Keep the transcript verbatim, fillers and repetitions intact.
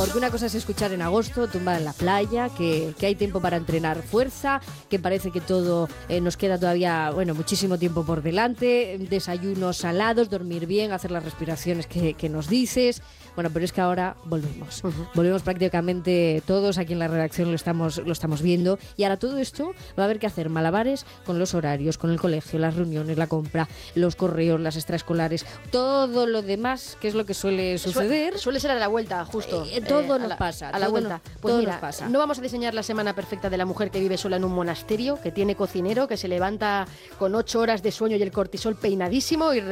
Porque una cosa es escuchar en agosto, tumbada en la playa, que, que hay tiempo para entrenar fuerza, que parece que todo eh, nos queda todavía, bueno, muchísimo tiempo por delante, desayunos salados, dormir bien, hacer las respiraciones que, que nos dices. Bueno, pero es que ahora volvemos. Uh-huh. Volvemos prácticamente todos, aquí en la redacción lo estamos, lo estamos viendo. Y ahora todo esto va a haber que hacer malabares con los horarios, con el colegio, las reuniones, la compra, los correos, las extraescolares, todo lo demás, que es lo que suele suceder. Su- suele ser a la vuelta, justo. Eh, todo eh, nos la, pasa. A la todo vuelta. No, pues todo mira, nos pasa. No vamos a diseñar la semana perfecta de la mujer que vive sola en un monasterio, que tiene cocinero, que se levanta con ocho horas de sueño y el cortisol peinadísimo y